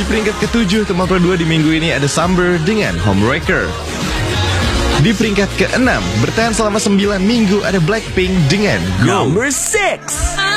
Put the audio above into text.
peringkat ke-7 teman kedua di minggu ini ada Summer dengan Homewrecker. Di peringkat ke-6 bertahan selama 9 minggu ada Blackpink dengan Go. Number 6.